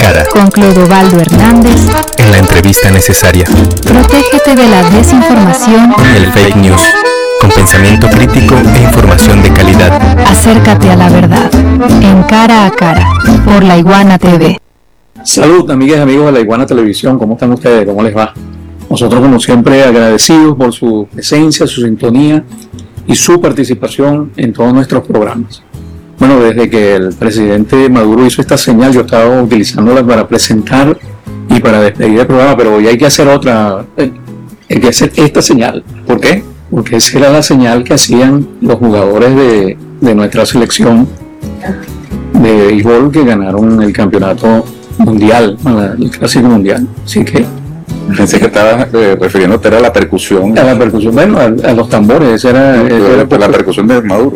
cara, con Clodovaldo Hernández, en la entrevista necesaria. Protégete de la desinformación y el fake news, con pensamiento crítico e información de calidad. Acércate a la verdad, en Cara a Cara, por La Iguana TV. Salud, amigas y amigos de La Iguana Televisión, ¿cómo están ustedes? ¿Cómo les va? Nosotros, como siempre, agradecidos por su presencia, su sintonía y su participación en todos nuestros programas. Bueno, desde que el presidente Maduro hizo esta señal, yo estaba utilizándola para presentar y para despedir el programa, pero hoy hay que hacer otra, hay que hacer esta señal. ¿Por qué? Porque esa era la señal que hacían los jugadores de nuestra selección de béisbol que ganaron el campeonato mundial, el clásico mundial. Así que pensé que estabas refiriéndote a la percusión. A la percusión, bueno, a los tambores, era la percusión de Maduro.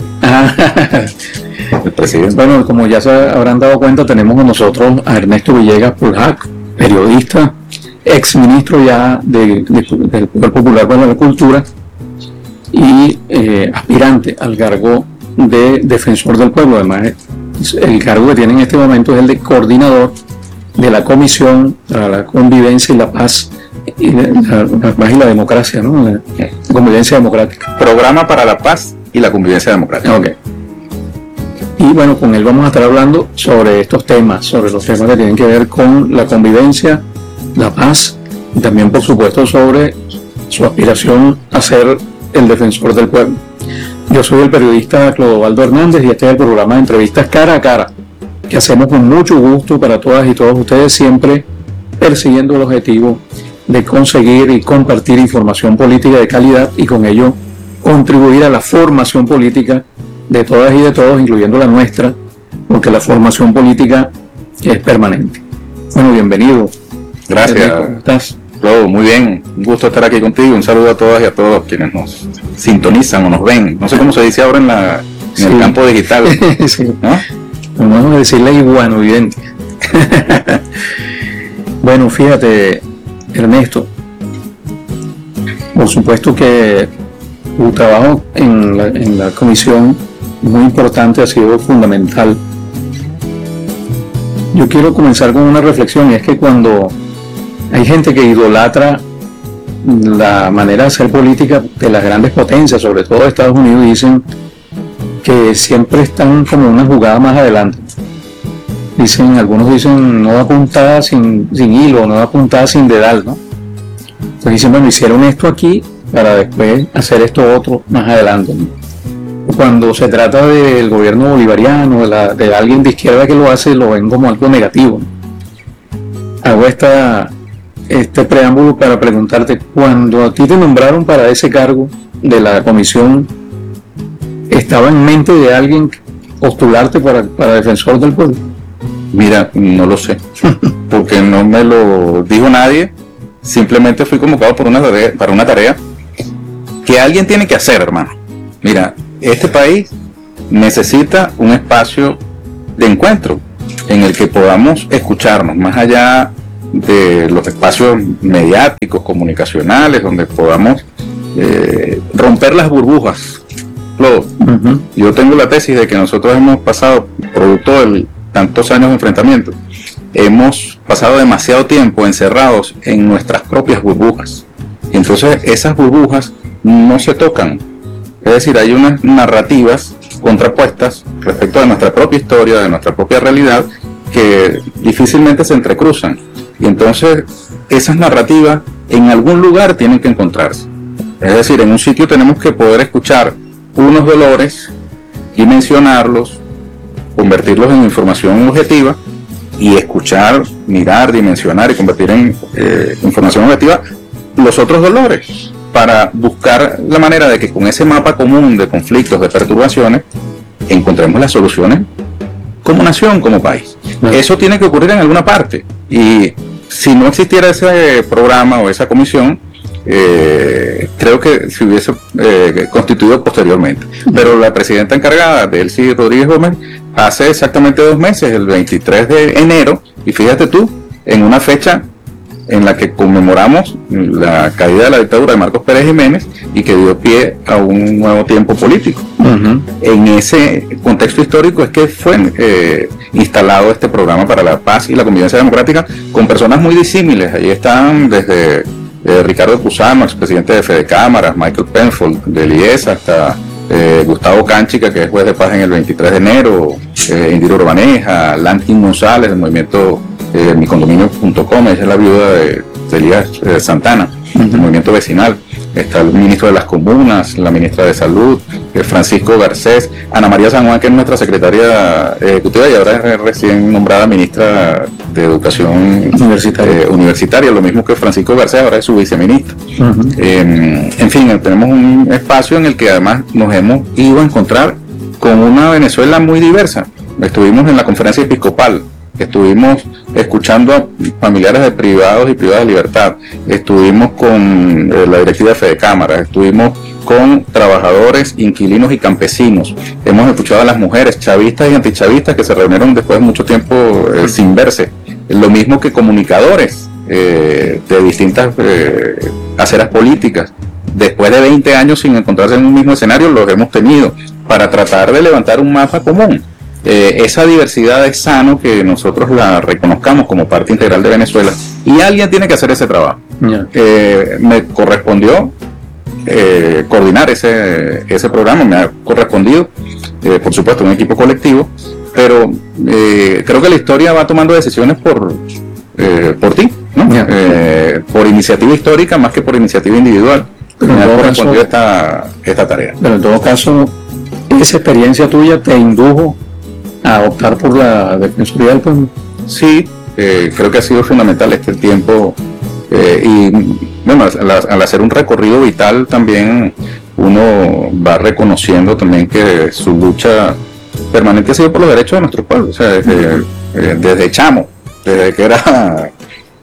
El presidente. Bueno, como ya se habrán dado cuenta, tenemos con nosotros a Ernesto Villegas Puljac, periodista, ex ministro ya del Poder Popular para la Cultura y aspirante al cargo de defensor del pueblo. Además, el cargo que tiene en este momento es el de coordinador de la Comisión para la Convivencia y la Paz y la paz y la democracia, ¿no? La convivencia democrática. Programa para la paz y la convivencia democrática. Okay. Y bueno, con él vamos a estar hablando sobre estos temas, sobre los temas que tienen que ver con la convivencia, la paz y también, por supuesto, sobre su aspiración a ser el defensor del pueblo. Yo soy el periodista Clodovaldo Hernández y este es el programa de entrevistas Cara a Cara, que hacemos con mucho gusto para todas y todos ustedes, siempre persiguiendo el objetivo de conseguir y compartir información política de calidad y con ello contribuir a la formación política de todas y de todos, incluyendo la nuestra, porque la formación política es permanente. Bueno, bienvenido. Gracias. ¿Cómo estás? Todo muy bien, un gusto estar aquí contigo. Un saludo a todas y a todos quienes nos sintonizan o nos ven. No sé cómo se dice ahora en el campo digital. Sí. ¿No? Vamos a decirle iguanovidente. Bueno, fíjate, Ernesto, por supuesto que tu trabajo en la comisión muy importante, ha sido fundamental. Yo quiero comenzar con una reflexión, y es que cuando hay gente que idolatra la manera de hacer política de las grandes potencias, sobre todo de Estados Unidos, dicen que siempre están como una jugada más adelante. Algunos dicen no da puntada sin hilo, no da puntada sin dedal, ¿no? Entonces dicen, bueno, hicieron esto aquí para después hacer esto otro más adelante, ¿no? Cuando se trata del gobierno bolivariano, de alguien de izquierda que lo hace, lo ven como algo negativo. Hago este preámbulo para preguntarte, cuando a ti te nombraron para ese cargo de la comisión, ¿estaba en mente de alguien postularte para defensor del pueblo? Mira, no lo sé, porque no me lo dijo nadie. Simplemente fui convocado para una tarea que alguien tiene que hacer, hermano. Mira, este país necesita un espacio de encuentro en el que podamos escucharnos, más allá de los espacios mediáticos, comunicacionales, donde podamos romper las burbujas. Yo tengo la tesis de que nosotros hemos pasado, producto de tantos años de enfrentamiento, hemos pasado demasiado tiempo encerrados en nuestras propias burbujas. Y entonces esas burbujas no se tocan. Es decir, hay unas narrativas contrapuestas respecto de nuestra propia historia, de nuestra propia realidad, que difícilmente se entrecruzan. Y entonces esas narrativas en algún lugar tienen que encontrarse. Es decir, en un sitio tenemos que poder escuchar unos dolores, dimensionarlos, convertirlos en información objetiva y escuchar, mirar, dimensionar y convertir en información objetiva los otros dolores, para buscar la manera de que con ese mapa común de conflictos, de perturbaciones, encontremos las soluciones como nación, como país. Eso tiene que ocurrir en alguna parte, y si no existiera ese programa o esa comisión, creo que se hubiese constituido posteriormente. Pero la presidenta encargada, Delcy Rodríguez Gómez, hace exactamente 2 meses, el 23 de enero, y fíjate tú, en una fecha en la que conmemoramos la caída de la dictadura de Marcos Pérez Jiménez y que dio pie a un nuevo tiempo político. En ese contexto histórico es que fue instalado este programa para la paz y la convivencia democrática con personas muy disímiles. Allí están desde Ricardo Cusano, expresidente de Fede Cámaras, Michael Penfold de IES, hasta Gustavo Cánchica, que es juez de paz en el 23 de enero, Indira Urbaneja, Lantin González del movimiento micondominio.com, ella es la viuda de Elías Santana, del movimiento vecinal. Está el ministro de las comunas, la ministra de salud, Francisco Garcés, Ana María San Juan, que es nuestra secretaria ejecutiva y ahora es recién nombrada ministra de Educación Universitaria, lo mismo que Francisco Garcés, ahora es su viceministro. En fin, tenemos un espacio en el que además nos hemos ido a encontrar con una Venezuela muy diversa. Estuvimos en la conferencia episcopal, estuvimos escuchando a familiares de privados y privadas de libertad, estuvimos con la directiva de Fede Cámaras, estuvimos con trabajadores, inquilinos y campesinos, hemos escuchado a las mujeres chavistas y antichavistas que se reunieron después de mucho tiempo sin verse, lo mismo que comunicadores de distintas aceras políticas. Después de 20 años sin encontrarse en un mismo escenario, los hemos tenido para tratar de levantar un mapa común. Esa diversidad es sano que nosotros la reconozcamos como parte integral de Venezuela y alguien tiene que hacer ese trabajo. Me correspondió coordinar ese programa, me ha correspondido, por supuesto, un equipo colectivo, pero creo que la historia va tomando decisiones por ti, ¿no? Por iniciativa histórica más que por iniciativa individual. Me ha correspondido esta tarea. Pero en todo caso, esa experiencia tuya te indujo a optar por la Defensoría del Pueblo. Sí, creo que ha sido fundamental este tiempo y bueno, al hacer un recorrido vital también uno va reconociendo también que su lucha permanente ha sido por los derechos de nuestro pueblo, o sea, desde chamo, desde que era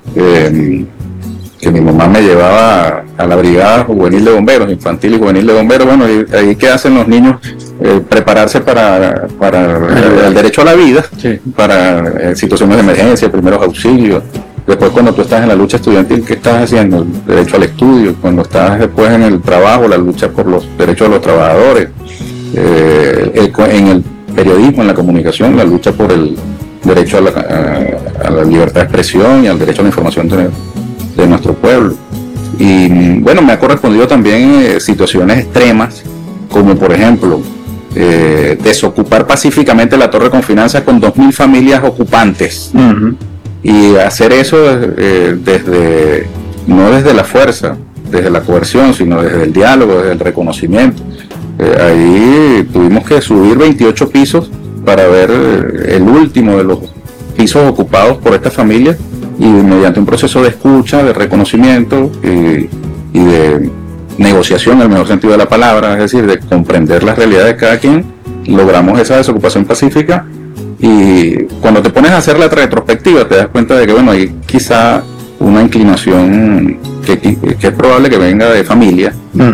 que mi mamá me llevaba a la brigada juvenil de bomberos, infantil y juvenil de bomberos. Bueno, y ahí que hacen los niños prepararse para el derecho a la vida, sí, para situaciones de emergencia, primeros auxilios. Después, cuando tú estás en la lucha estudiantil, ¿qué estás haciendo? El derecho al estudio. Cuando estás después en el trabajo, la lucha por los derechos de los trabajadores. En el periodismo, en la comunicación, la lucha por el derecho a la libertad de expresión y al derecho a la información de nuestro pueblo. Y bueno, me ha correspondido también situaciones extremas, como por ejemplo desocupar pacíficamente la Torre Confinanza con 2.000 familias ocupantes. Y hacer eso no desde la fuerza, desde la coerción, sino desde el diálogo, desde el reconocimiento. Ahí tuvimos que subir 28 pisos para ver el último de los pisos ocupados por estas familias, y mediante un proceso de escucha, de reconocimiento y de negociación en el mejor sentido de la palabra, es decir, de comprender las realidades de cada quien, logramos esa desocupación pacífica. Y cuando te pones a hacer la retrospectiva te das cuenta de que bueno, hay quizá una inclinación que es probable que venga de familia,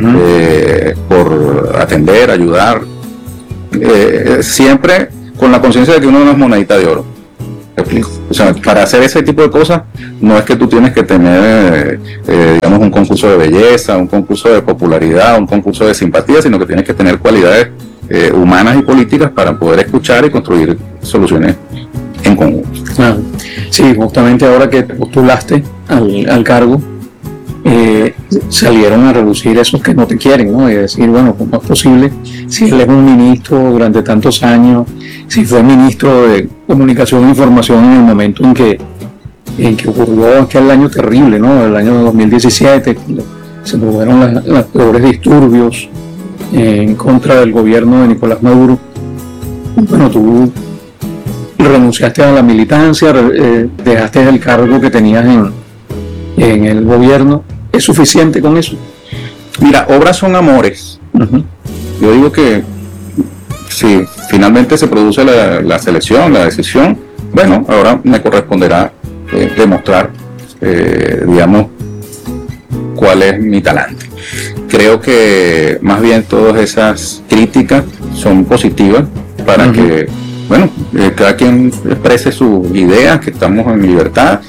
por atender, ayudar, siempre con la conciencia de que uno no es monedita de oro. O sea, para hacer ese tipo de cosas no es que tú tienes que tener digamos un concurso de belleza, un concurso de popularidad, un concurso de simpatía, sino que tienes que tener cualidades humanas y políticas para poder escuchar y construir soluciones en conjunto. Sí, justamente ahora que te postulaste al cargo, salieron a reducir esos que no te quieren, ¿no? Y decir, bueno, ¿cómo es posible si él es un ministro durante tantos años, si fue ministro de Comunicación e Información en el momento en que ocurrió aquel año terrible, ¿no? El año 2017, se produjeron los peores disturbios en contra del gobierno de Nicolás Maduro. Bueno, tú renunciaste a la militancia, dejaste el cargo que tenías en el gobierno. ¿Es suficiente con eso? Mira, obras son amores. Yo digo que si finalmente se produce la selección, la decisión, bueno, ahora me corresponderá demostrar, digamos, cuál es mi talante. Creo que más bien todas esas críticas son positivas para que, bueno, cada quien exprese sus ideas, que estamos en libertad,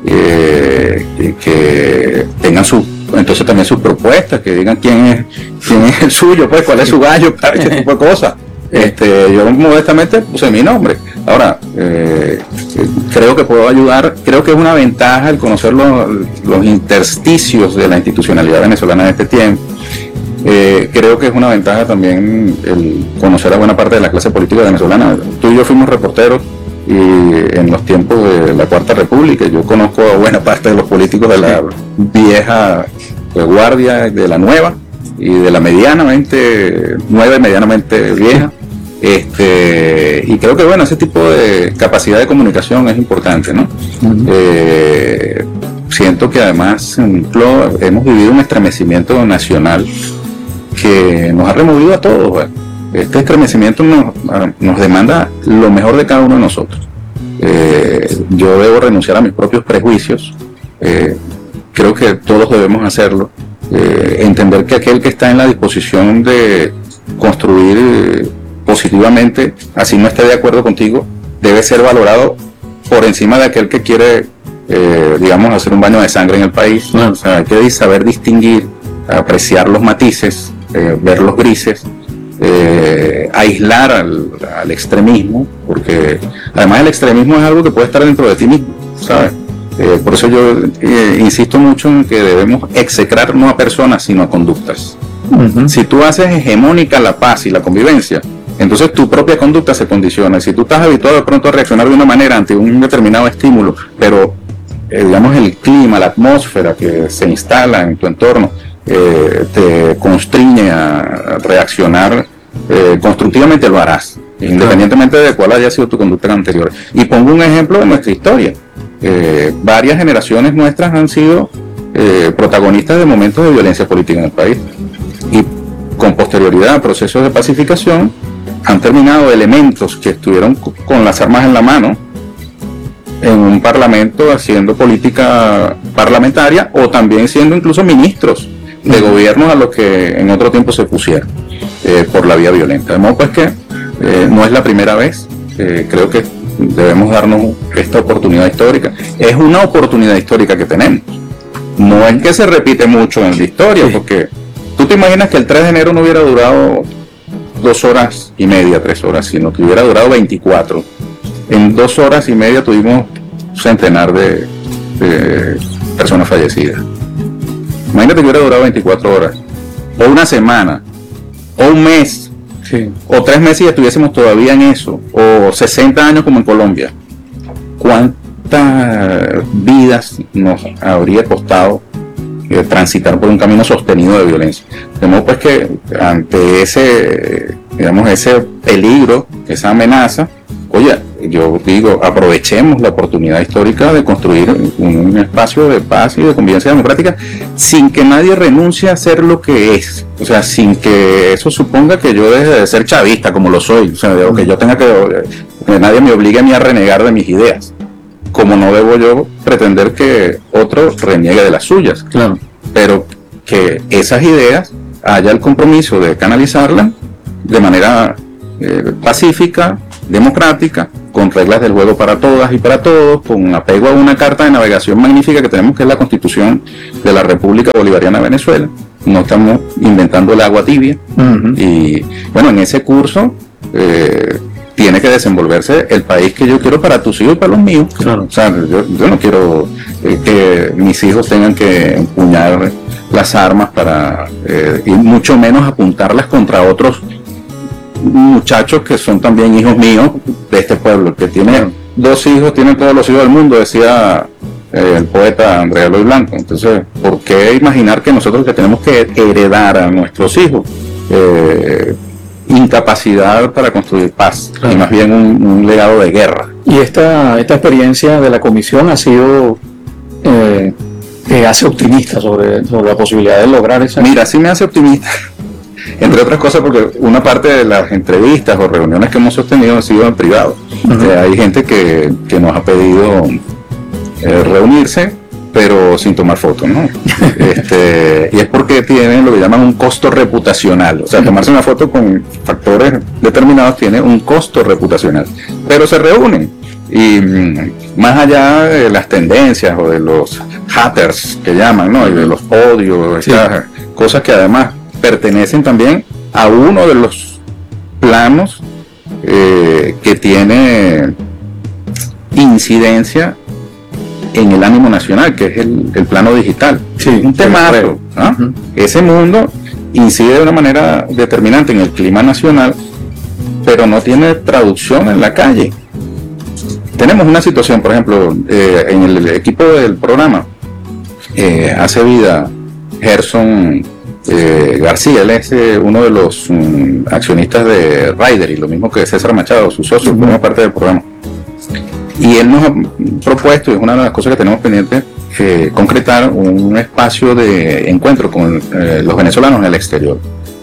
que tengan entonces también sus propuestas, que digan quién es el suyo, pues cuál es su gallo para ese tipo de cosas. Yo modestamente puse mi nombre. Ahora, creo que puedo ayudar, creo que es una ventaja el conocer los intersticios de la institucionalidad venezolana de este tiempo. Creo que es una ventaja también el conocer a buena parte de la clase política venezolana. Tú y yo fuimos reporteros y en los tiempos de la Cuarta República, yo conozco a buena parte de los políticos de la vieja guardia, de la nueva y de la medianamente nueva y medianamente vieja. Y creo que bueno, ese tipo de capacidad de comunicación es importante, ¿no? Siento que además hemos vivido un estremecimiento nacional que nos ha removido a todos, ¿verdad? Este estremecimiento nos demanda lo mejor de cada uno de nosotros. Yo debo renunciar a mis propios prejuicios, creo que todos debemos hacerlo, entender que aquel que está en la disposición de construir positivamente, así no esté de acuerdo contigo, debe ser valorado por encima de aquel que quiere, digamos, hacer un baño de sangre en el país. O sea, hay que saber distinguir, apreciar los matices, ver los grises, aislar al extremismo, porque además el extremismo es algo que puede estar dentro de ti mismo, ¿sabes? Por eso yo insisto mucho en que debemos execrar no a personas sino a conductas. Si tú haces hegemónica la paz y la convivencia, entonces tu propia conducta se condiciona. Si tú estás habituado de pronto a reaccionar de una manera ante un determinado estímulo, pero digamos el clima, la atmósfera que se instala en tu entorno te constriñe a reaccionar constructivamente, lo harás, independientemente de cuál haya sido tu conducta anterior. Y pongo un ejemplo de nuestra historia. Varias generaciones nuestras han sido protagonistas de momentos de violencia política en el país, y con posterioridad a procesos de pacificación han terminado elementos que estuvieron con las armas en la mano en un parlamento haciendo política parlamentaria, o también siendo incluso ministros de gobiernos a los que en otro tiempo se pusieron por la vía violenta. De modo pues que no es la primera vez. Creo que debemos darnos esta oportunidad histórica. Es una oportunidad histórica que tenemos. No es que se repite mucho en la historia, porque tú te imaginas que el 3 de enero no hubiera durado 2 horas y media, 3 horas, sino que hubiera durado 24. En 2 horas y media tuvimos un centenar de personas fallecidas. Imagínate que hubiera durado 24 horas, o una semana, o un mes, o 3 meses y estuviésemos todavía en eso, o 60 años como en Colombia. ¿Cuántas vidas nos habría costado transitar por un camino sostenido de violencia? De modo pues que ante ese peligro, esa amenaza, oye, yo digo, aprovechemos la oportunidad histórica de construir un espacio de paz y de convivencia democrática sin que nadie renuncie a ser lo que es, o sea, sin que eso suponga que yo deje de ser chavista como lo soy, o sea, que yo tenga que nadie me obligue a mí a renegar de mis ideas, como no debo yo pretender que otro reniegue de las suyas, claro, pero que esas ideas haya el compromiso de canalizarlas de manera pacífica, democrática, con reglas del juego para todas y para todos, con apego a una carta de navegación magnífica que tenemos, que es la Constitución de la República Bolivariana de Venezuela. No estamos inventando el agua tibia. Y bueno, en ese curso tiene que desenvolverse el país que yo quiero para tus hijos y para los míos. Claro. O sea, yo no quiero que mis hijos tengan que empuñar las armas y mucho menos apuntarlas contra otros muchachos que son también hijos míos de este pueblo, que tiene 2 hijos, tienen todos los hijos del mundo, decía el poeta Andrés Eloy Blanco. Entonces, ¿por qué imaginar que nosotros que tenemos que heredar a nuestros hijos incapacidad para construir paz, y más bien un legado de guerra? Y esta experiencia de la comisión ha sido te hace optimista sobre la posibilidad de lograr esa... Mira, sí me hace optimista, entre otras cosas porque una parte de las entrevistas o reuniones que hemos sostenido han sido en privado. Hay gente que nos ha pedido reunirse, pero sin tomar fotos, ¿no? Y es porque tienen lo que llaman un costo reputacional. O sea, tomarse una foto con factores determinados tiene un costo reputacional. Pero se reúnen. Y más allá de las tendencias o de los haters que llaman, ¿no? Y de los odios, Sí. estas cosas que además pertenecen también a uno de los planos que tiene incidencia en el ánimo nacional, que es el plano digital. Sí, Un temazo, creo. ¿no? Ujú. Ese mundo incide de una manera determinante en el clima nacional, pero no tiene traducción en la calle. Tenemos una situación, por ejemplo, en el equipo del programa, hace vida Gerson García. Él es uno de los accionistas de Ryder, y lo mismo que César Machado, su socio, forma parte del programa. Y él nos ha propuesto, y es una de las cosas que tenemos pendiente, concretar un espacio de encuentro con los venezolanos en el exterior.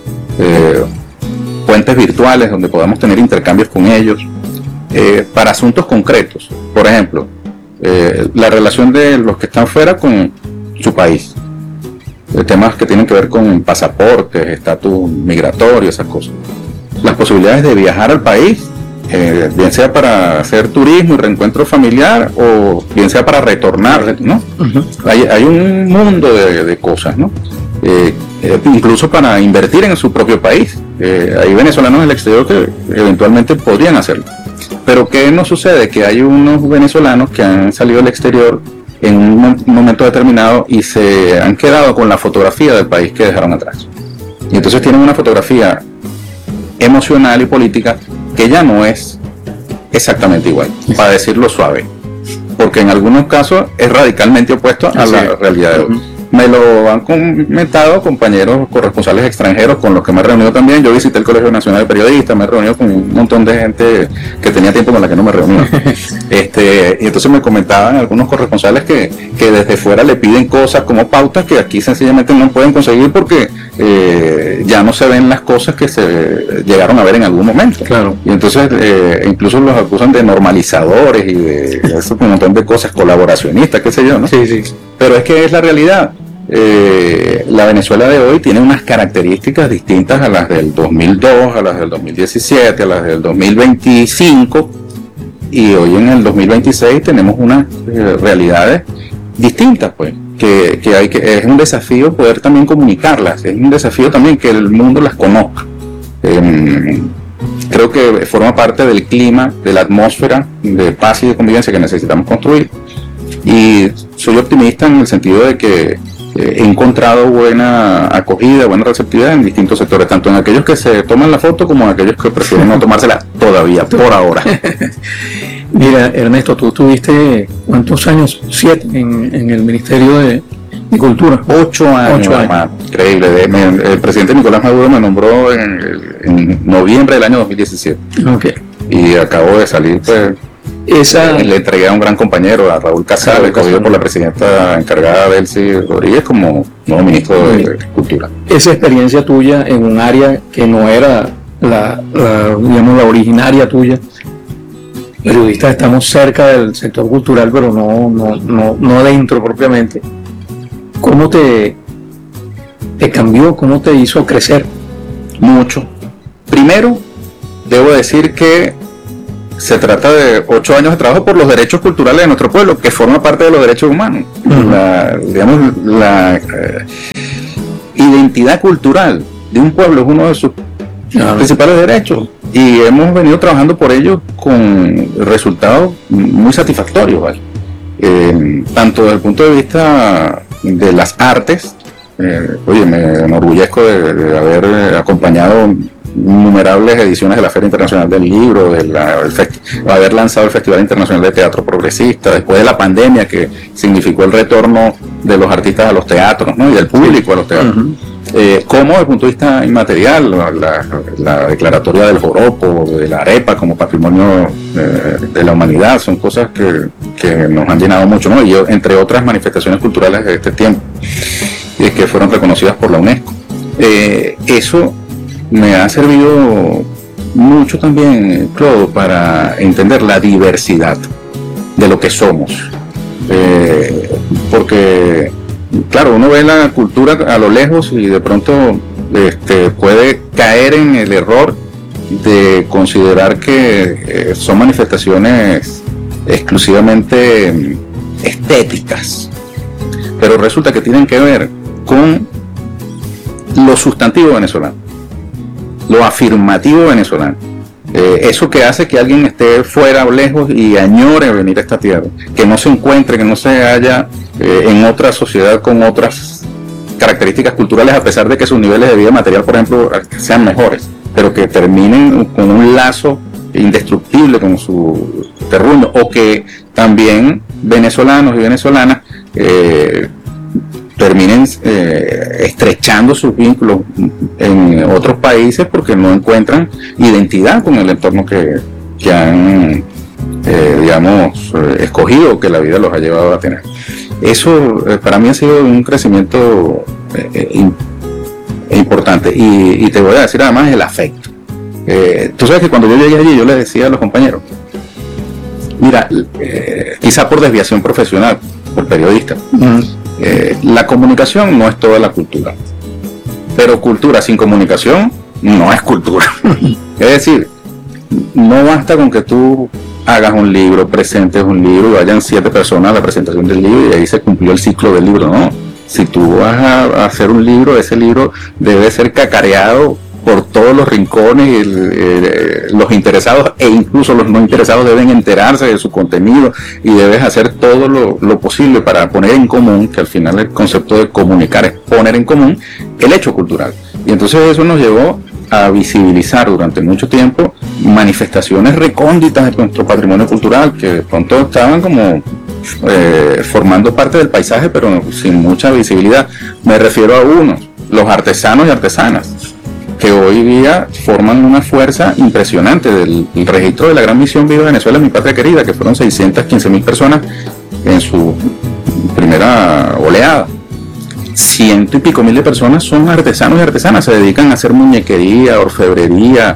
Puentes virtuales donde podamos tener intercambios con ellos para asuntos concretos. Por ejemplo, la relación de los que están fuera con su país. Temas que tienen que ver con pasaportes, estatus migratorio, esas cosas. Las posibilidades de viajar al país, bien sea para hacer turismo y reencuentro familiar, o bien sea para retornar, ¿no? Uh-huh. Hay un mundo de cosas, ¿no? Incluso para invertir en su propio país. Hay venezolanos en el exterior que eventualmente podrían hacerlo. Pero ¿qué nos sucede? Que hay unos venezolanos que han salido al exterior en un momento determinado y se han quedado con la fotografía del país que dejaron atrás. Y entonces tienen una fotografía emocional y política que ya no es exactamente igual, para decirlo suave, porque en algunos casos es radicalmente opuesto a la realidad de hoy. Me lo han comentado compañeros corresponsales extranjeros con los que me he reunido también. Yo visité el Colegio Nacional de Periodistas, me he reunido con un montón de gente que tenía tiempo con la que no me reunía. Y entonces me comentaban algunos corresponsales que desde fuera le piden cosas como pautas que aquí sencillamente no pueden conseguir porque ya no se ven las cosas que se llegaron a ver en algún momento. Claro. Y entonces incluso los acusan de normalizadores y de eso, un montón de cosas, colaboracionistas, qué sé yo, ¿no? Sí, sí. Pero es que es la realidad. La Venezuela de hoy tiene unas características distintas a las del 2002, a las del 2017, a las del 2025, y hoy en el 2026 tenemos unas realidades distintas, pues, que es un desafío poder también comunicarlas, es un desafío también que el mundo las conozca. Creo que forma parte del clima, de la atmósfera de paz y de convivencia que necesitamos construir, y soy optimista en el sentido de que he encontrado buena acogida, buena receptividad en distintos sectores, tanto en aquellos que se toman la foto como en aquellos que prefieren no tomársela todavía, por ahora. Mira, Ernesto, tú tuviste, ¿cuántos años? 7 en el Ministerio de Cultura. 8 años. Increíble. El presidente Nicolás Maduro me nombró en noviembre del año 2017. Okay. Y acabo de salir, pues. Le entregué a un gran compañero, a Raúl Casal, escogido por la presidenta encargada, Delcy Rodríguez, como nuevo ministro de Cultura. Esa experiencia tuya en un área que no era digamos, la originaria tuya. Periodistas estamos cerca del sector cultural, pero no dentro propiamente. ¿Cómo te cambió? ¿Cómo te hizo crecer? Mucho. Primero, debo decir que se trata de 8 años de trabajo por los derechos culturales de nuestro pueblo, que forma parte de los derechos humanos. Uh-huh. La identidad cultural de un pueblo es uno de sus principales derechos, y hemos venido trabajando por ello con resultados muy satisfactorios, ¿vale? Tanto desde el punto de vista de las artes. Oye, me enorgullezco de haber acompañado innumerables ediciones de la Feria Internacional del Libro, haber lanzado el Festival Internacional de Teatro Progresista, después de la pandemia que significó el retorno de los artistas a los teatros, ¿no? Y del público a los teatros. Uh-huh. Como desde el punto de vista inmaterial, la declaratoria del joropo, de la arepa como patrimonio de la humanidad, son cosas que nos han llenado mucho, ¿no? Y entre otras manifestaciones culturales de este tiempo, que fueron reconocidas por la UNESCO. Eso me ha servido mucho también, Claude, para entender la diversidad de lo que somos. Porque, claro, uno ve la cultura a lo lejos y de pronto puede caer en el error de considerar que son manifestaciones exclusivamente estéticas, pero resulta que tienen que ver con lo sustantivo venezolano, lo afirmativo venezolano. Eso que hace que alguien esté fuera o lejos y añore venir a esta tierra, que no se encuentre, que no se halla en otra sociedad con otras características culturales, a pesar de que sus niveles de vida material, por ejemplo, sean mejores, pero que terminen con un lazo indestructible con su terruño, o que también venezolanos y venezolanas terminen estrechando sus vínculos en otros países porque no encuentran identidad con el entorno que han escogido, que la vida los ha llevado a tener. Eso para mí ha sido un crecimiento importante, y te voy a decir además el afecto. Tú sabes que cuando yo llegué allí, yo les decía a los compañeros, mira, quizá por desviación profesional, por periodista, la comunicación no es toda la cultura, pero cultura sin comunicación no es cultura. Es decir, no basta con que tú hagas un libro, presentes un libro y vayan 7 personas a la presentación del libro y ahí se cumplió el ciclo del libro. No, si tú vas a hacer un libro, ese libro debe ser cacareado por todos los rincones, los interesados e incluso los no interesados deben enterarse de su contenido, y debes hacer todo lo posible para poner en común, que al final el concepto de comunicar es poner en común el hecho cultural. Y entonces eso nos llevó a visibilizar durante mucho tiempo manifestaciones recónditas de nuestro patrimonio cultural, que de pronto estaban como formando parte del paisaje, pero sin mucha visibilidad. Me refiero a unos, los artesanos y artesanas, que hoy día forman una fuerza impresionante. Del registro de la Gran Misión Viva Venezuela, mi patria querida, que fueron 615.000 personas en su primera oleada. 100 y pico mil de personas son artesanos y artesanas, se dedican a hacer muñequería, orfebrería,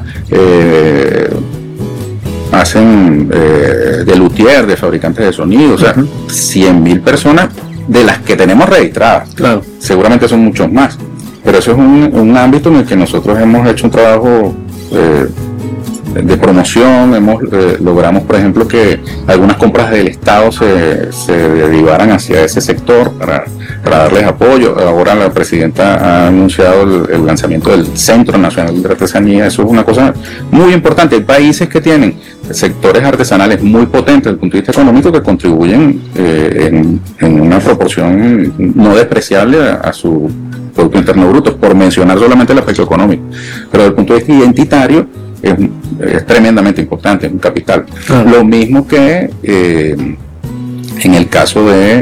hacen de luthier, de fabricantes de sonido, o sea, 100.000 personas de las que tenemos registradas. Claro. Seguramente son muchos más. Pero eso es un ámbito en el que nosotros hemos hecho un trabajo de promoción. Logramos, por ejemplo, que algunas compras del Estado se derivaran hacia ese sector para darles apoyo. Ahora la presidenta ha anunciado el lanzamiento del Centro Nacional de Artesanía. Eso es una cosa muy importante. Hay países que tienen sectores artesanales muy potentes desde el punto de vista económico, que contribuyen en una proporción no despreciable a su Producto Interno Bruto, por mencionar solamente el aspecto económico. Pero desde el punto de vista identitario es tremendamente importante, es un capital. Lo mismo que en el caso de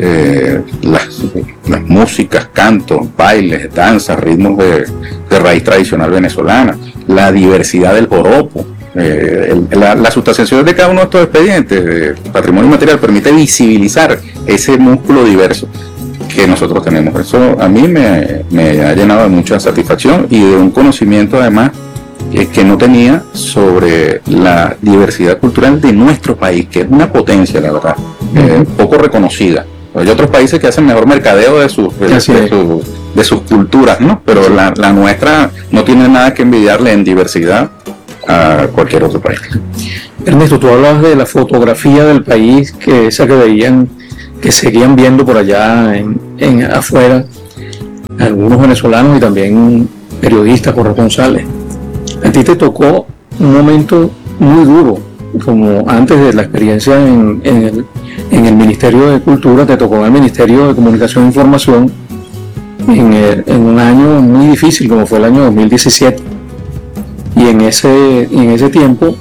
las músicas, cantos, bailes, danzas, ritmos de raíz tradicional venezolana, la diversidad del joropo. La sustanciación de cada uno de estos expedientes de patrimonio material permite visibilizar ese músculo diverso que nosotros tenemos. Eso a mí me ha llenado de mucha satisfacción y de un conocimiento además que no tenía sobre la diversidad cultural de nuestro país, que es una potencia, la verdad, poco reconocida. Hay otros países que hacen mejor mercadeo de sus culturas, ¿no? Pero la nuestra no tiene nada que envidiarle en diversidad a cualquier otro país. Ernesto, tú hablabas de la fotografía del país, que esa que veían, que seguían viendo por allá en afuera, algunos venezolanos y también periodistas, corresponsales. A ti te tocó un momento muy duro, como antes de la experiencia en el Ministerio de Cultura, te tocó en el Ministerio de Comunicación e Información en un año muy difícil como fue el año 2017. Y en ese tiempo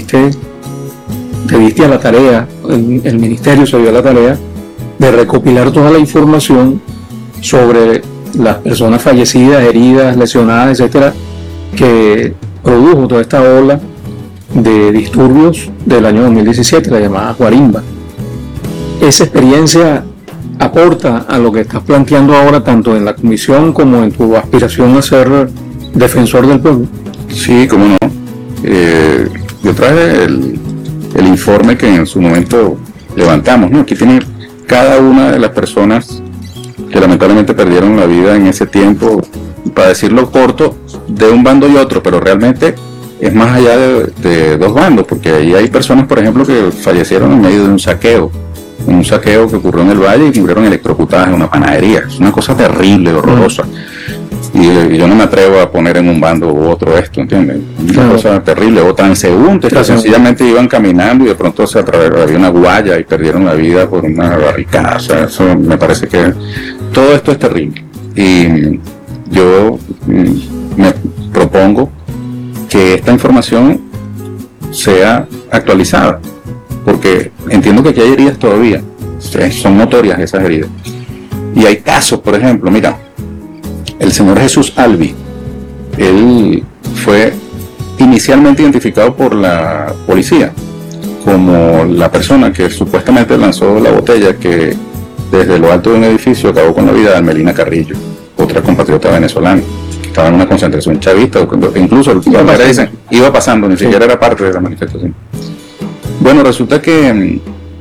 te diste a la tarea, el ministerio se dio a la tarea de recopilar toda la información sobre las personas fallecidas, heridas, lesionadas, etcétera, que produjo toda esta ola de disturbios del año 2017, la llamada Guarimba. Esa experiencia aporta a lo que estás planteando ahora, tanto en la comisión como en tu aspiración a ser defensor del pueblo. Sí, cómo no. Yo traje el informe que en su momento levantamos, ¿no? Aquí tiene cada una de las personas que lamentablemente perdieron la vida en ese tiempo, para decirlo corto, de un bando y otro, pero realmente es más allá de dos bandos, porque ahí hay personas, por ejemplo, que fallecieron en medio de un saqueo que ocurrió en el Valle y murieron electrocutadas en una panadería. Es una cosa terrible, horrorosa. Y yo no me atrevo a poner en un bando u otro esto, ¿entiendes? Una cosa terrible. O transeúntes que sencillamente iban caminando y de pronto había una guaya y perdieron la vida por una barricada. O sea, eso me parece que todo esto es terrible. Y yo me propongo que esta información sea actualizada, porque entiendo que aquí hay heridas todavía, son notorias esas heridas. Y hay casos, por ejemplo, mira, el señor Jesús Albi, él fue inicialmente identificado por la policía como la persona que supuestamente lanzó la botella que desde lo alto de un edificio acabó con la vida de Almelina Carrillo, otra compatriota venezolana, que estaba en una concentración chavista, incluso dicen, iba pasando, ni siquiera era parte de la manifestación. Bueno, resulta que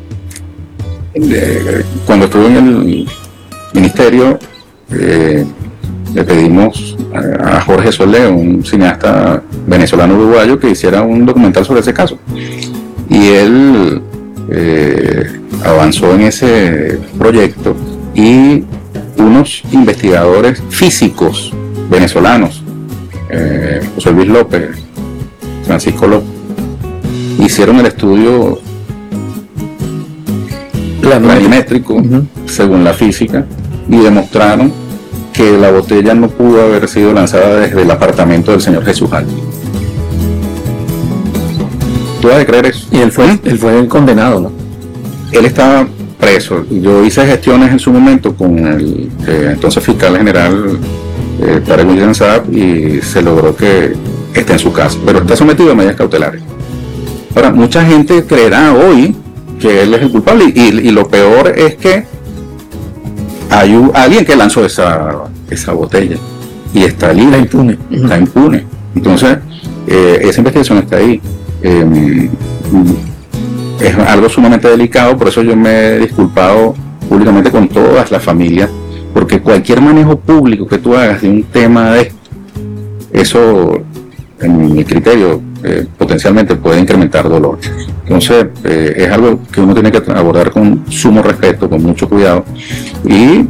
cuando estuve en el ministerio, le pedimos a Jorge Solé, un cineasta venezolano-uruguayo, que hiciera un documental sobre ese caso. Y él avanzó en ese proyecto y unos investigadores físicos venezolanos, José Luis López, Francisco López, hicieron el estudio planimétrico según la física y demostraron que la botella no pudo haber sido lanzada desde el apartamento del señor Jesús Albi. ¿Tú vas a creer eso? Y él fue condenado, ¿no? Él estaba preso. Yo hice gestiones en su momento con el entonces fiscal general Tarek William Saab y se logró que esté en su casa, pero está sometido a medidas cautelares. Ahora, mucha gente creerá hoy que él es el culpable y lo peor es que hay alguien que lanzó esa botella y está libre, está impune. Entonces, esa investigación está ahí. Es algo sumamente delicado, por eso yo me he disculpado públicamente con todas las familias, porque cualquier manejo público que tú hagas de un tema de eso, en mi criterio, potencialmente puede incrementar dolor. Entonces, es algo que uno tiene que abordar con sumo respeto, con mucho cuidado, y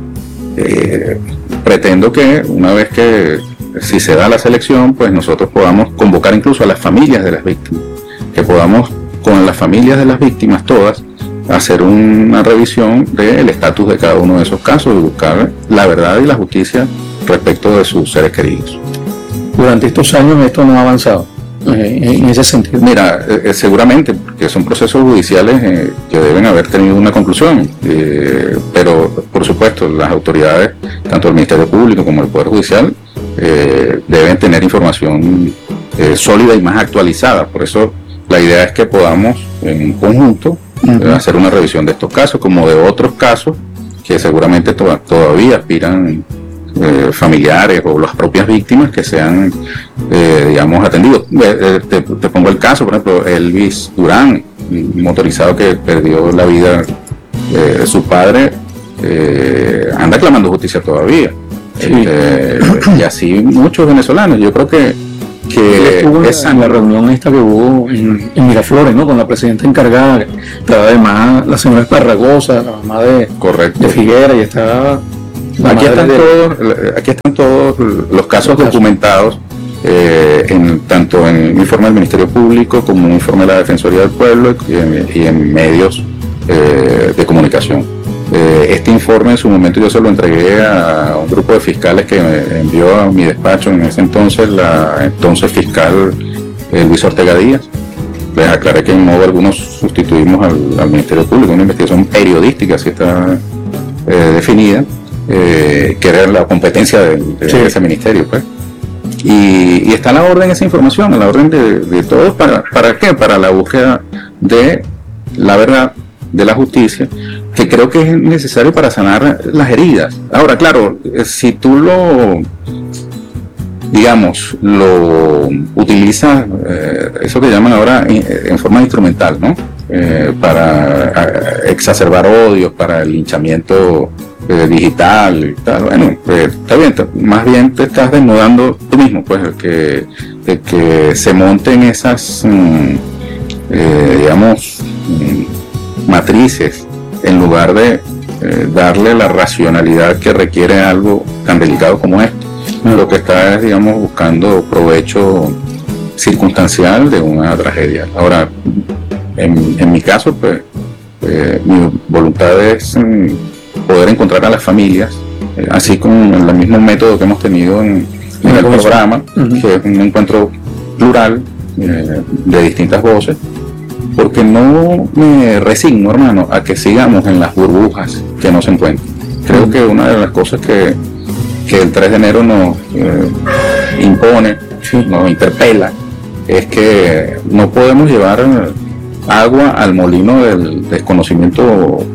pretendo que una vez que, si se da la selección, pues nosotros podamos convocar incluso a las familias de las víctimas, que podamos con las familias de las víctimas todas hacer una revisión del estatus de cada uno de esos casos y buscar la verdad y la justicia respecto de sus seres queridos. Durante estos años esto no ha avanzado en ese sentido. Mira, seguramente, porque son procesos judiciales que deben haber tenido una conclusión, pero por supuesto las autoridades, tanto el Ministerio Público como el Poder Judicial, deben tener información sólida y más actualizada. Por eso la idea es que podamos en conjunto hacer una revisión de estos casos, como de otros casos que seguramente todavía aspiran familiares o las propias víctimas que sean, digamos, atendidos. Te pongo el caso, por ejemplo, Elvis Durán, un motorizado que perdió la vida de su padre, anda clamando justicia todavía. Y así muchos venezolanos. Yo creo que en la reunión esta que hubo en Miraflores, ¿no? Con la presidenta encargada, pero además la señora Esparragosa, la mamá de Figuera, y está aquí están todos los casos documentados, tanto en un informe del Ministerio Público como en un informe de la Defensoría del Pueblo y en medios de comunicación. Este informe en su momento yo se lo entregué a un grupo de fiscales que me envió a mi despacho en ese entonces la entonces fiscal Luis Ortega Díaz. Les aclaré que en modo alguno sustituimos al Ministerio Público, una investigación periodística, así está definida, que era la competencia de ese ministerio, pues. Y está a la orden esa información, a la orden de todos, ¿para qué? Para la búsqueda de la verdad, de la justicia, que creo que es necesario para sanar las heridas. Ahora, claro, si tú lo utilizas, eso que llaman ahora en forma instrumental, ¿no? Para exacerbar odios, para el linchamiento digital y tal, bueno, está bien, más bien te estás desnudando tú mismo, pues, que de que se monten esas, matrices, en lugar de darle la racionalidad que requiere algo tan delicado como esto. Lo que está es, digamos, buscando provecho circunstancial de una tragedia. Ahora, en mi caso, pues, mi voluntad es poder encontrar a las familias, así con el mismo método que hemos tenido en el programa, que es un encuentro plural de distintas voces, porque no me resigno, hermano, a que sigamos en las burbujas que nos encuentran. Creo que una de las cosas que el 3 de enero nos impone, nos interpela, es que no podemos llevar agua al molino del desconocimiento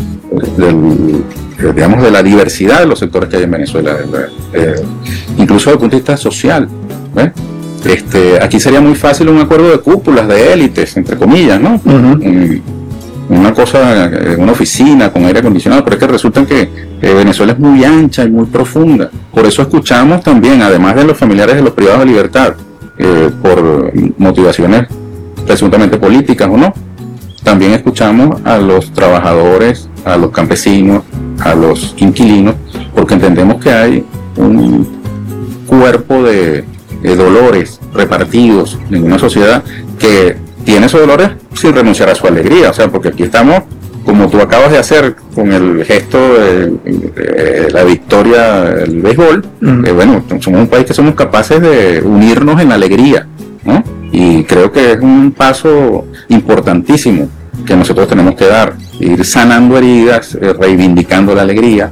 de la diversidad de los sectores que hay en Venezuela, incluso desde el punto de vista social. Aquí sería muy fácil un acuerdo de cúpulas, de élites, entre comillas, ¿no? Una cosa, una oficina con aire acondicionado, pero es que resulta que Venezuela es muy ancha y muy profunda. Por eso escuchamos también, además de los familiares de los privados de libertad, por motivaciones presuntamente políticas o no, también escuchamos a los trabajadores, a los campesinos, a los inquilinos, porque entendemos que hay un cuerpo de dolores repartidos en una sociedad que tiene esos dolores sin renunciar a su alegría. O sea, porque aquí estamos, como tú acabas de hacer con el gesto de la victoria del béisbol, bueno, somos un país que somos capaces de unirnos en la alegría, ¿no? Y creo que es un paso importantísimo que nosotros tenemos que dar, ir sanando heridas, reivindicando la alegría.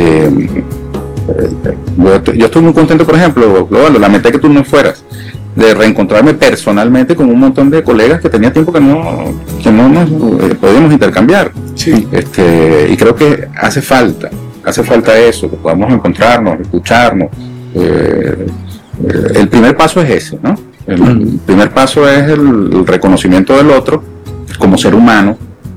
Yo estoy muy contento, por ejemplo, lo lamenté que tú no fueras, de reencontrarme personalmente con un montón de colegas que tenía tiempo que no nos podíamos intercambiar. Sí. Y creo que hace falta eso, que podamos encontrarnos, escucharnos. El primer paso es ese, ¿no? El primer paso es el reconocimiento del otro como ser humano.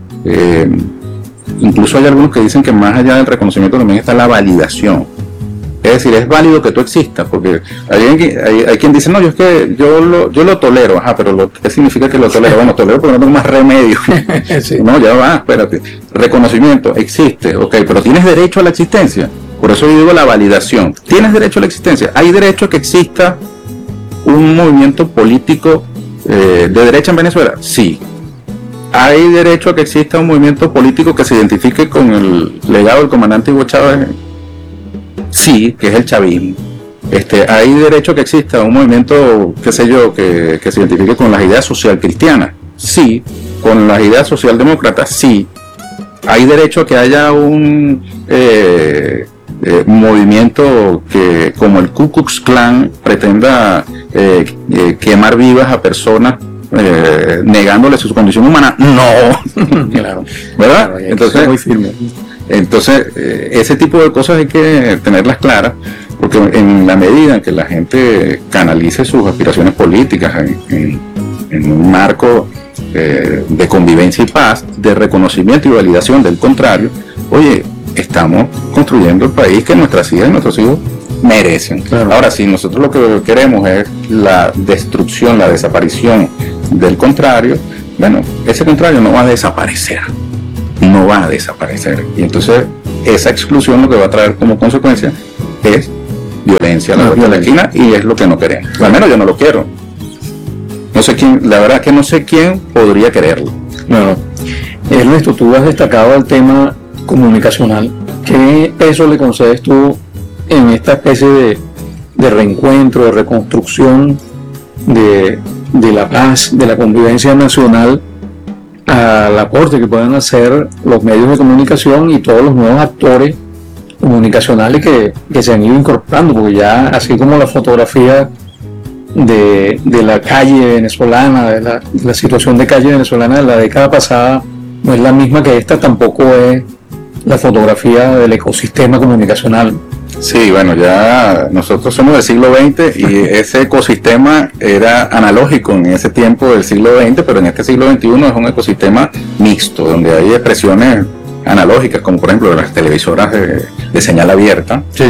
Incluso hay algunos que dicen que más allá del reconocimiento también está la validación. Es decir, es válido que tú existas, porque hay quien dice, no, yo lo tolero. Ajá, pero ¿qué significa que lo tolero? Bueno, tolero porque no tengo más remedio. Sí. No, ya va, espérate. Reconocimiento, existe, ok, pero ¿tienes derecho a la existencia? Por eso yo digo la validación. ¿Tienes derecho a la existencia? ¿Hay derecho a que exista un movimiento político de derecha en Venezuela? Sí. ¿Hay derecho a que exista un movimiento político que se identifique con el legado del comandante Hugo Chávez? Sí, que es el chavismo. ¿Hay derecho a que exista un movimiento, qué sé yo, que se identifique con las ideas social cristianas? Sí. ¿Con las ideas socialdemócratas? Sí. ¿Hay derecho a que haya un movimiento que, como el Ku Klux Klan, pretenda quemar vivas a personas negándole su condición humana? No. Claro. ¿Verdad? Claro, entonces, muy firme. Entonces, ese tipo de cosas hay que tenerlas claras, porque en la medida en que la gente canalice sus aspiraciones políticas en un marco de convivencia y paz, de reconocimiento y validación del contrario, oye, estamos construyendo el país que nuestras hijas y nuestros hijos merecen. Claro. Ahora, si nosotros lo que queremos es la destrucción, la desaparición del contrario, bueno, ese contrario no va a desaparecer. No va a desaparecer. Y entonces esa exclusión lo que va a traer como consecuencia es violencia a la vuelta de la esquina, y es lo que no queremos. Al menos yo no lo quiero. No sé quién, la verdad es que no sé quién podría quererlo. Bueno, Ernesto, tú has destacado el tema comunicacional. ¿Qué peso le concedes tú en esta especie de reencuentro, de reconstrucción de la paz, de la convivencia nacional, al aporte que puedan hacer los medios de comunicación y todos los nuevos actores comunicacionales que se han ido incorporando? Porque ya, así como la fotografía de la calle venezolana, de la situación de calle venezolana de la década pasada no es la misma que esta, tampoco es la fotografía del ecosistema comunicacional. Sí, bueno, ya nosotros somos del siglo XX y ese ecosistema era analógico en ese tiempo del siglo XX, pero en este siglo XXI es un ecosistema mixto, donde hay expresiones analógicas, como por ejemplo las televisoras de señal abierta, sí,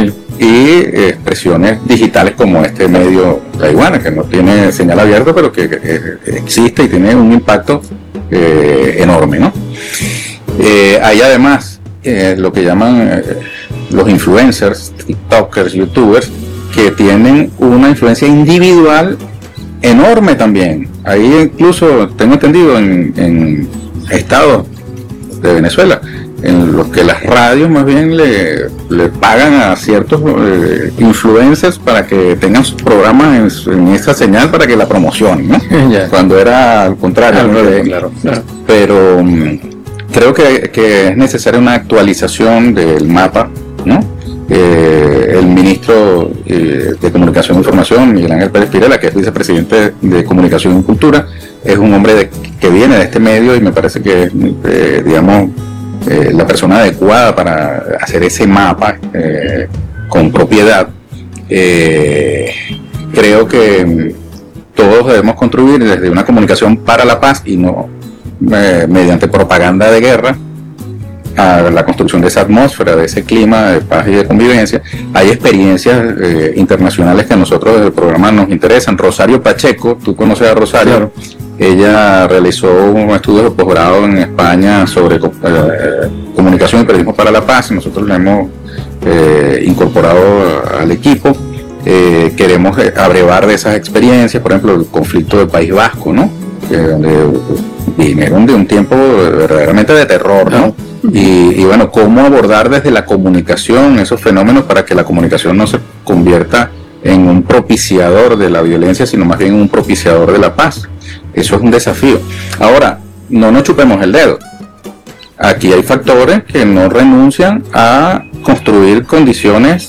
y expresiones digitales como este medio La Iguana, que no tiene señal abierta, pero que existe y tiene un impacto enorme, ¿no? Hay además lo que llaman los influencers, tiktokers, youtubers, que tienen una influencia individual enorme también. Ahí incluso tengo entendido en estados de Venezuela en los que las radios más bien le pagan a ciertos influencers para que tengan sus programas en esa señal para que la promocionen, ¿no? Yeah. Cuando era al contrario. Claro. Pero creo que es necesaria una actualización del mapa, ¿no? El ministro de Comunicación e Información, Miguel Ángel Pérez Pirela, que es vicepresidente de Comunicación y Cultura, es un hombre que viene de este medio y me parece que es, digamos, la persona adecuada para hacer ese mapa con propiedad. Creo que todos debemos contribuir desde una comunicación para la paz y no mediante propaganda de guerra a la construcción de esa atmósfera, de ese clima de paz y de convivencia. Hay experiencias internacionales que a nosotros desde el programa nos interesan. Rosario Pacheco, tú conoces a Rosario, claro. Ella realizó un estudio de posgrado en España sobre comunicación y periodismo para la paz. Nosotros la hemos incorporado al equipo. Queremos abrevar de esas experiencias, por ejemplo, el conflicto del País Vasco, ¿no? Donde vinieron de un tiempo verdaderamente de terror, ¿no? Y bueno, cómo abordar desde la comunicación esos fenómenos para que la comunicación no se convierta en un propiciador de la violencia, sino más bien un propiciador de la paz. Eso es un desafío. Ahora, no nos chupemos el dedo. Aquí hay factores que no renuncian a construir condiciones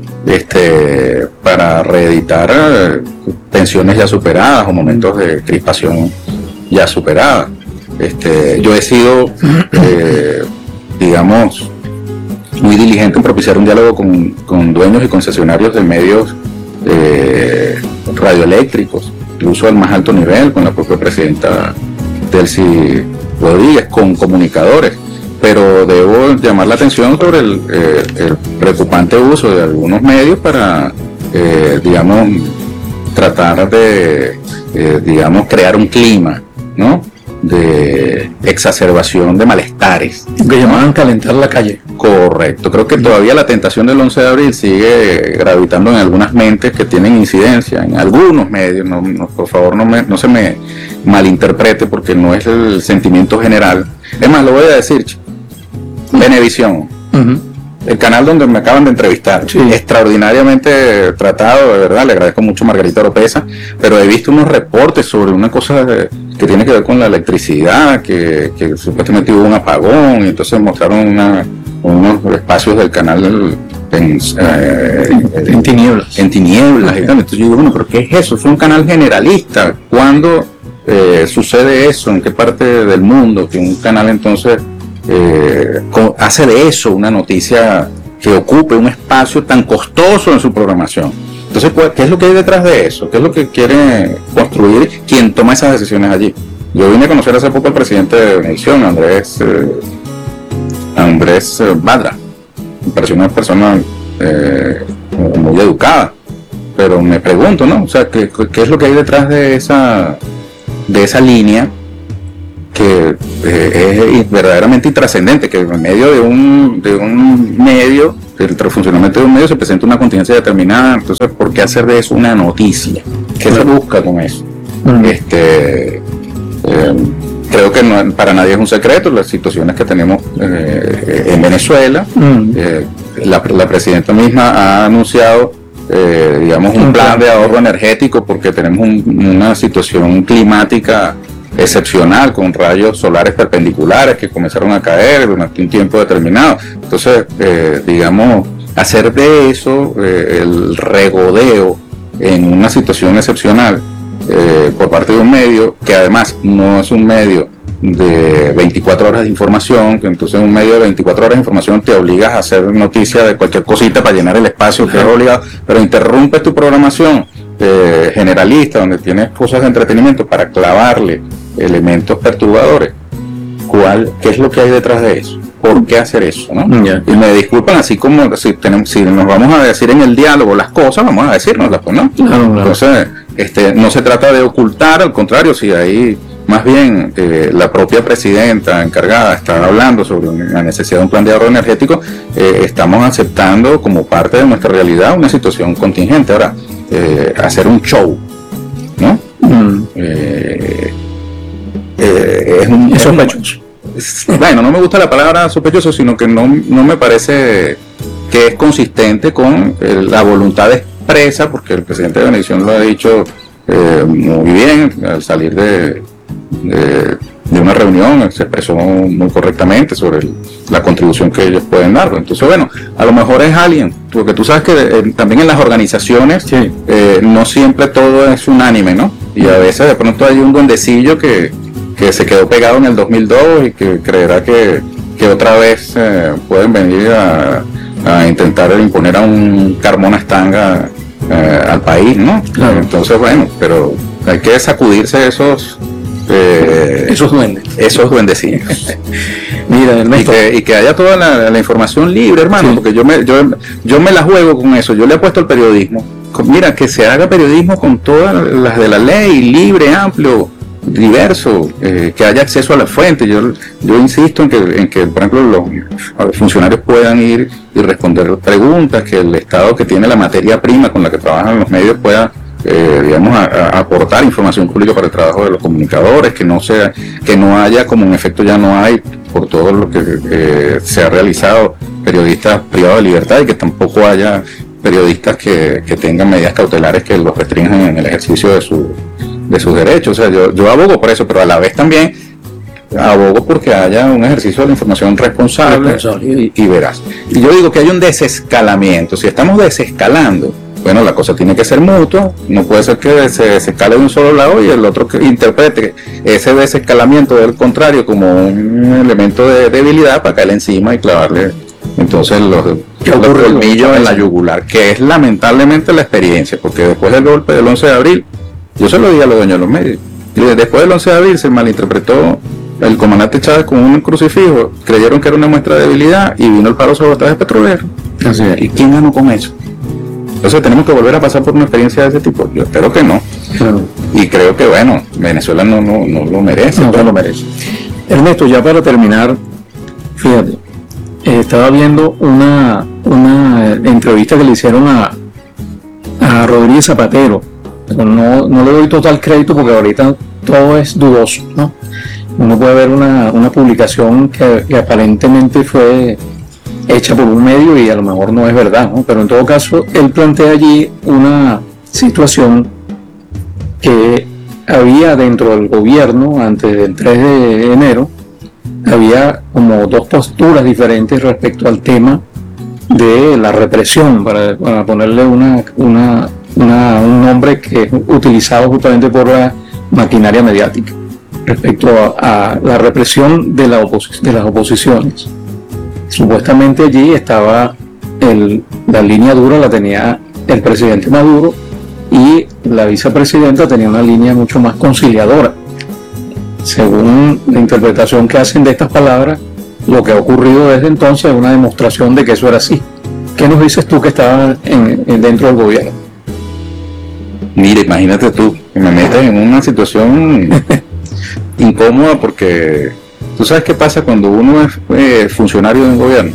para reeditar tensiones ya superadas o momentos de crispación ya superadas. Yo he sido, digamos, muy diligente en propiciar un diálogo con dueños y concesionarios de medios radioeléctricos, incluso al más alto nivel, con la propia presidenta Delcy Rodríguez, con comunicadores. Pero debo llamar la atención sobre el preocupante uso de algunos medios para, digamos, tratar de, digamos, crear un clima, ¿no?, de exacerbación de malestares. Que llamaban calentar la calle. Correcto. Creo que todavía la tentación del 11 de abril sigue gravitando en algunas mentes que tienen incidencia, en algunos medios. Por favor, no se me malinterprete porque no es el sentimiento general. Es más, lo voy a decir, Venevisión, el canal donde me acaban de entrevistar, extraordinariamente tratado, de verdad, le agradezco mucho a Margarita Oropesa, pero he visto unos reportes sobre una cosa que tiene que ver con la electricidad, que supuestamente hubo un apagón, y entonces mostraron unos espacios del canal en tinieblas. En tinieblas y tal. Entonces yo digo, bueno, ¿pero qué es eso? Fue un canal generalista. ¿Cuándo sucede eso? ¿En qué parte del mundo que un canal entonces hace de eso una noticia que ocupe un espacio tan costoso en su programación? Entonces, ¿qué es lo que hay detrás de eso? ¿Qué es lo que quiere construir quien toma esas decisiones allí? Yo vine a conocer hace poco al presidente de Venevisión, Andrés Badra. Me pareció una persona muy educada, pero me pregunto, ¿no? O sea, ¿qué es lo que hay detrás de esa línea que es verdaderamente intrascendente, que en medio de un medio, del funcionamiento de un medio, se presenta una contingencia determinada? Entonces, ¿por qué hacer de eso una noticia? ¿Qué se busca con eso? Creo que para nadie es un secreto las situaciones que tenemos en Venezuela. La presidenta misma ha anunciado, digamos, un plan de ahorro energético porque tenemos una situación climática excepcional, con rayos solares perpendiculares que comenzaron a caer durante un tiempo determinado. Entonces, digamos, hacer de eso el regodeo en una situación excepcional por parte de un medio que además no es un medio de 24 horas de información, que entonces un medio de 24 horas de información te obligas a hacer noticia de cualquier cosita para llenar el espacio que es obligado, pero interrumpes tu programación generalista, donde tienes cosas de entretenimiento, para clavarle elementos perturbadores. ¿Qué es lo que hay detrás de eso? por qué hacer eso, ¿no? Ya. Y me disculpan, así como si nos vamos a decir en el diálogo las cosas, vamos a decirnoslas, pues, ¿no? Claro. Entonces, no se trata de ocultar, al contrario, si ahí más bien la propia presidenta encargada está hablando sobre la necesidad de un plan de ahorro energético, estamos aceptando como parte de nuestra realidad una situación contingente. Ahora, hacer un show, ¿no? Es sospechoso. Bueno, no me gusta la palabra sospechoso, sino que no me parece que es consistente con la voluntad expresa, porque el presidente de Venevisión lo ha dicho muy bien al salir de una reunión, se expresó muy correctamente sobre la contribución que ellos pueden dar. Entonces, bueno, a lo mejor es alguien, porque tú sabes que también en las organizaciones Sí. No siempre todo es unánime, ¿no? Y a veces de pronto hay un duendecillo que se quedó pegado en el 2002 y que creerá que otra vez pueden venir a intentar imponer a un Carmona Stanga al país, ¿no? Claro. Entonces, bueno, pero hay que sacudirse esos duendes. esos duendecillos. Mira, Ernesto. Y que haya toda la información libre, hermano, Sí. porque yo me la juego con eso. Yo le he puesto al periodismo. Mira, que se haga periodismo con todas las de la ley, libre, amplio, diverso, que haya acceso a la fuente. Yo insisto en que, por ejemplo, los funcionarios puedan ir y responder preguntas, que el Estado, que tiene la materia prima con la que trabajan los medios, pueda digamos, a aportar información pública para el trabajo de los comunicadores, que no haya, como en efecto ya no hay, por todo lo que se ha realizado, periodistas privados de libertad, y que tampoco haya periodistas que tengan medidas cautelares que los restrinjan en el ejercicio de sus derechos. O sea, yo abogo por eso, pero a la vez también abogo porque haya un ejercicio de la información responsable. Y veraz. Y yo digo que hay un desescalamiento. Si estamos desescalando, bueno, la cosa tiene que ser mutua. No puede ser que se desescale de un solo lado y el otro que interprete ese desescalamiento del contrario como un elemento de debilidad para caerle encima y clavarle entonces los colmillos en la yugular, que es lamentablemente la experiencia, porque después del golpe del 11 de abril, yo se lo dije a los dueños de los medios, y después del 11 de abril se malinterpretó el comandante Chávez con un crucifijo, creyeron que era una muestra de debilidad y vino el paro sabotaje petrolero. Así es. ¿Y quién ganó con eso? Entonces tenemos que volver a pasar por una experiencia de ese tipo. Yo espero que no. Claro. Y creo que, bueno, Venezuela no lo merece. No se lo merece. Ernesto, ya para terminar, fíjate, estaba viendo una entrevista que le hicieron a Rodríguez Zapatero. No le doy total crédito porque ahorita todo es dudoso, ¿no? Uno puede ver una publicación que aparentemente fue hecha por un medio y a lo mejor no es verdad, ¿no? Pero en todo caso, él plantea allí una situación que había dentro del gobierno antes del 3 de enero, había como dos posturas diferentes respecto al tema de la represión, para ponerle un nombre que es utilizado justamente por la maquinaria mediática, respecto a la represión de las oposiciones. Supuestamente allí estaba la línea dura la tenía el presidente Maduro y la vicepresidenta tenía una línea mucho más conciliadora. Según la interpretación que hacen de estas palabras, lo que ha ocurrido desde entonces es una demostración de que eso era así. ¿Qué nos dices tú que estabas dentro del gobierno? Mira, imagínate tú, que me metes en una situación incómoda, porque tú sabes qué pasa cuando uno es funcionario de un gobierno.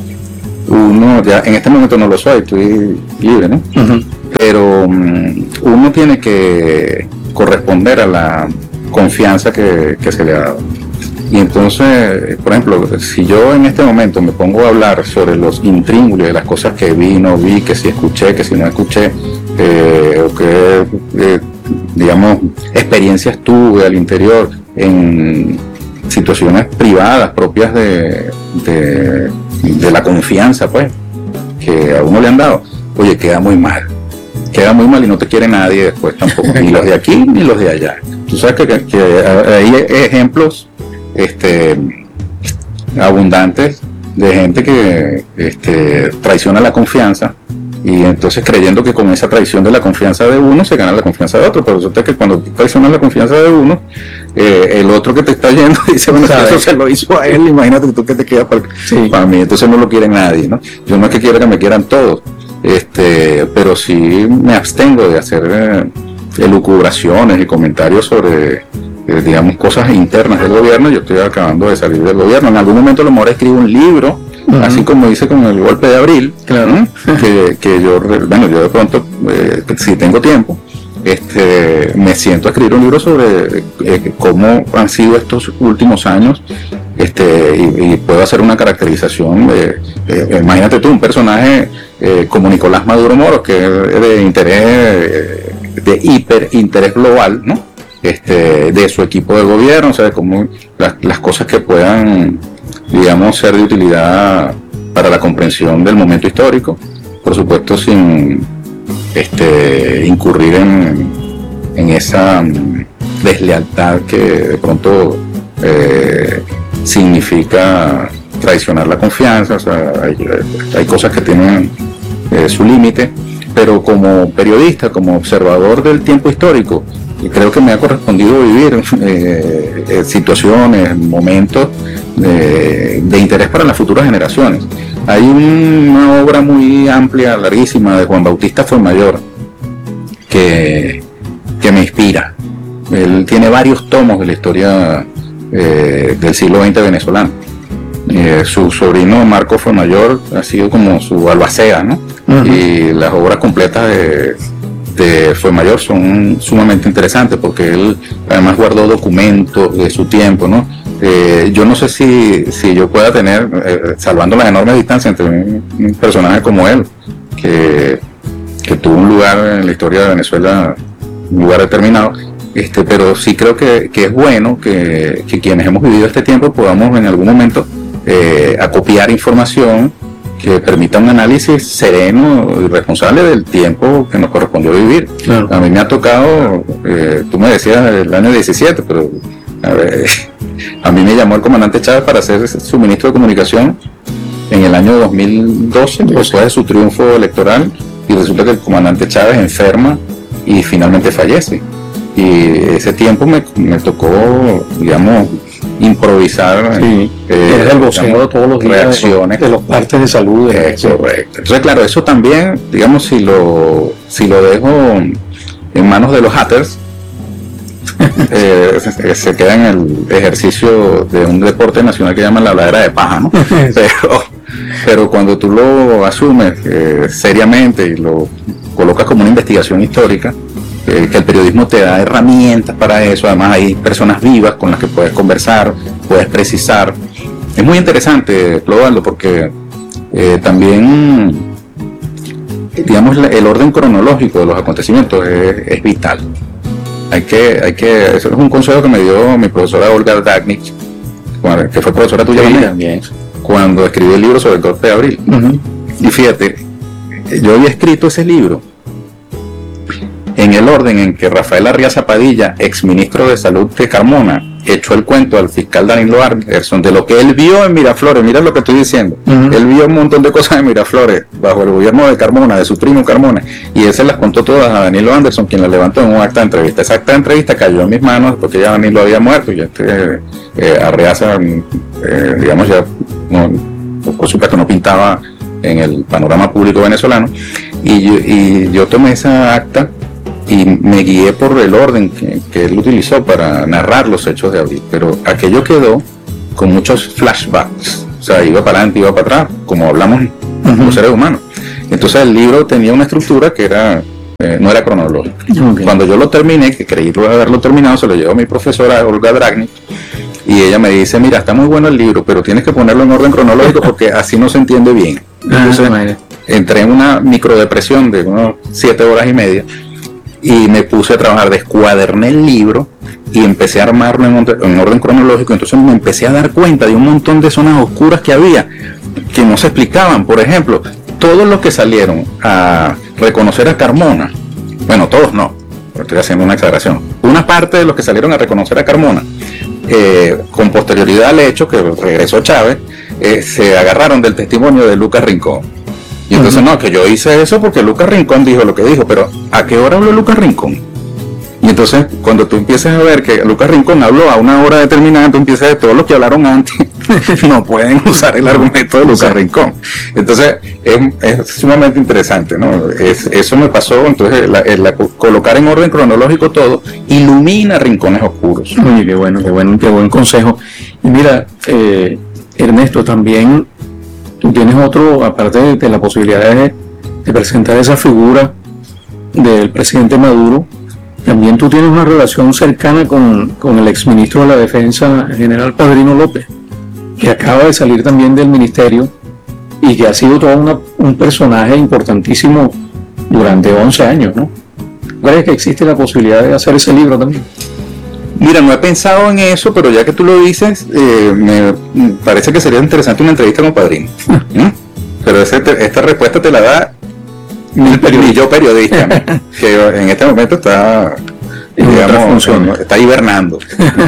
Uno, ya en este momento no lo soy, estoy libre, ¿no? Uh-huh. Pero uno tiene que corresponder a la confianza que se le ha dado. Y entonces, por ejemplo, si yo en este momento me pongo a hablar sobre los intríngulis de las cosas que vi, no vi, que si escuché, que si no escuché, o que, digamos, experiencias tuve al interior en situaciones privadas propias de la confianza, pues, que a uno le han dado, oye, queda muy mal y no te quiere nadie después tampoco, ni los de aquí ni los de allá. Tú sabes que hay ejemplos abundantes de gente que traiciona la confianza Y entonces creyendo que con esa traición de la confianza de uno se gana la confianza de otro, pero resulta que cuando tú traicionas la confianza de uno, el otro que te está yendo dice, bueno, si eso se lo hizo a él, imagínate tú que te quedas para mí, entonces no lo quiere nadie, ¿no? Yo no es que quiera que me quieran todos, pero sí me abstengo de hacer elucubraciones y comentarios sobre digamos cosas internas del gobierno. Yo estoy acabando de salir del gobierno, en algún momento a lo mejor escribo un libro, así como hice con el golpe de abril, claro. que yo de pronto, si tengo tiempo, me siento a escribir un libro sobre cómo han sido estos últimos años, y puedo hacer una caracterización imagínate tú un personaje como Nicolás Maduro Moros, que es de interés, de hiperinterés global, ¿no? De su equipo de gobierno, o sea, como las cosas que puedan, digamos, ser de utilidad para la comprensión del momento histórico, por supuesto sin incurrir en esa deslealtad que de pronto significa traicionar la confianza. O sea, hay cosas que tienen su límite, pero como periodista, como observador del tiempo histórico, creo que me ha correspondido vivir situaciones, momentos de interés para las futuras generaciones. Hay una obra muy amplia, larguísima, de Juan Bautista Fuenmayor que me inspira. Él tiene varios tomos de la historia del siglo XX venezolano. Su sobrino Marco Fuenmayor ha sido como su albacea, ¿no? Uh-huh. Y las obras completas de Fuenmayor son sumamente interesantes porque él además guardó documentos de su tiempo, ¿no? Yo no sé si yo pueda tener, salvando las enormes distancias entre un personaje como él, que tuvo un lugar en la historia de Venezuela, un lugar determinado, pero sí creo que es bueno que quienes hemos vivido este tiempo podamos en algún momento acopiar información que permita un análisis sereno y responsable del tiempo que nos correspondió vivir. Claro. A mí me ha tocado, tú me decías el año 17, pero a mí me llamó el comandante Chávez para ser su ministro de comunicación en el año 2012, después de su triunfo electoral, y resulta que el comandante Chávez enferma y finalmente fallece. Y ese tiempo me tocó, digamos, improvisar, es el vocero de todos los días, reacciones de los partes de salud. Correcto. Entonces, claro, eso también, digamos, si lo dejo en manos de los haters, se queda en el ejercicio de un deporte nacional que llaman la habladera de paja, ¿no? Pero cuando tú lo asumes seriamente y lo colocas como una investigación histórica, que el periodismo te da herramientas para eso. Además hay personas vivas con las que puedes conversar, puedes precisar. Es muy interesante, Clodoaldo, porque también, digamos, el orden cronológico de los acontecimientos es vital. Eso es un consejo que me dio mi profesora Olga Dragnik, que fue profesora tuya también, cuando escribí el libro sobre el golpe de abril. Uh-huh. Y fíjate, yo había escrito ese libro en el orden en que Rafael Arriaza Padilla, exministro de Salud de Carmona, echó el cuento al fiscal Danilo Anderson de lo que él vio en Miraflores. Mira lo que estoy diciendo. Uh-huh. Él vio un montón de cosas en Miraflores bajo el gobierno de Carmona, de su primo Carmona, y él se las contó todas a Danilo Anderson, quien las levantó en un acta de entrevista. Esa acta de entrevista cayó en mis manos porque ya Danilo había muerto y Arriaza, digamos, ya no, por supuesto no pintaba en el panorama público venezolano, y yo tomé esa acta y me guié por el orden que él utilizó para narrar los hechos de abril, pero aquello quedó con muchos flashbacks, o sea, iba para adelante, iba para atrás, como hablamos los seres humanos. Entonces el libro tenía una estructura que no era cronológica. Okay. Cuando yo lo terminé, que creí haberlo terminado, se lo llevó a mi profesora Olga Dragnik, y ella me dice, mira, está muy bueno el libro, pero tienes que ponerlo en orden cronológico porque así no se entiende bien. Entonces entré en una microdepresión de unas 7 horas y media, y me puse a trabajar, descuaderné el libro y empecé a armarlo en orden cronológico. Entonces me empecé a dar cuenta de un montón de zonas oscuras que había, que no se explicaban. Por ejemplo, todos los que salieron a reconocer a Carmona, bueno, todos no, estoy haciendo una exageración, una parte de los que salieron a reconocer a Carmona, con posterioridad al hecho que regresó Chávez, se agarraron del testimonio de Lucas Rincón. Y entonces, no, que yo hice eso porque Lucas Rincón dijo lo que dijo, pero ¿a qué hora habló Lucas Rincón? Y entonces, cuando tú empiezas a ver que Lucas Rincón habló a una hora determinada, tú empiezas a ver todos los que hablaron antes, no pueden usar el argumento de Lucas Rincón. Entonces, es sumamente interesante, ¿no? Eso me pasó, entonces, colocar en orden cronológico todo, ilumina rincones oscuros. Oye, qué buen consejo. Y mira, Ernesto, también tú tienes otro, aparte de la posibilidad de presentar esa figura del presidente Maduro, también tú tienes una relación cercana con el exministro de la Defensa, general Padrino López, que acaba de salir también del ministerio y que ha sido todo un personaje importantísimo durante 11 años, ¿no? ¿Crees que existe la posibilidad de hacer ese libro también? Mira, no he pensado en eso, pero ya que tú lo dices, me parece que sería interesante una entrevista con Padrino. Pero esta respuesta te la da yo periodista, que en este momento está, digamos, está hibernando.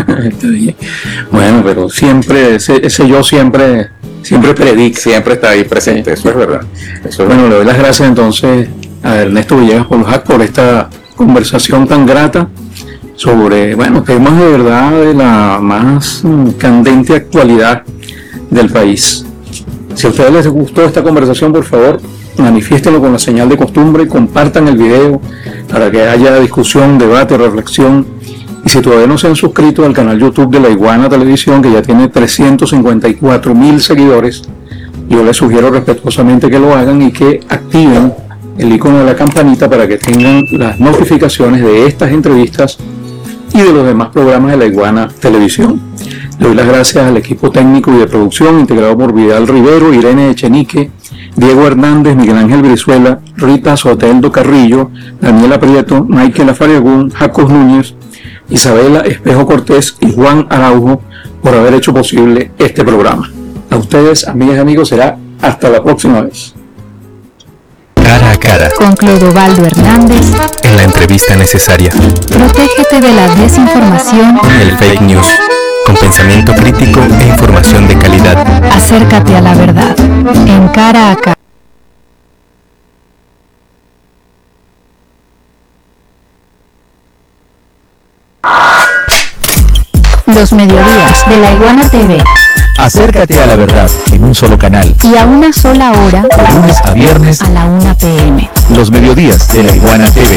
Bueno, pero siempre, ese yo siempre predica. Siempre está ahí presente, eso es verdad. Bueno, le doy las gracias entonces a Ernesto Villegas Polujac por esta conversación tan grata sobre, temas de verdad de la más candente actualidad del país. Si a ustedes les gustó esta conversación, por favor, manifiéstenlo con la señal de costumbre, compartan el video para que haya discusión, debate, reflexión. Y si todavía no se han suscrito al canal YouTube de La Iguana Televisión, que ya tiene 354,000 seguidores, yo les sugiero respetuosamente que lo hagan y que activen el icono de la campanita para que tengan las notificaciones de estas entrevistas y de los demás programas de La Iguana Televisión. Le doy las gracias al equipo técnico y de producción integrado por Vidal Rivero, Irene Echenique, Diego Hernández, Miguel Ángel Brizuela, Rita Soteldo Carrillo, Daniela Prieto, Michael Afariagún, Jacos Núñez, Isabela Espejo Cortés y Juan Araujo por haber hecho posible este programa. A ustedes, amigas y amigos, será hasta la próxima vez. Cara a cara. Con Clodovaldo Hernández. En la entrevista necesaria. Protégete de la desinformación. El fake news. Con pensamiento crítico e información de calidad. Acércate a la verdad. En Cara a Cara. Los mediodías de La Iguana TV. Acércate a la verdad en un solo canal. Y a una sola hora. De lunes a viernes a la 1 p.m. Los mediodías de La Iguana TV.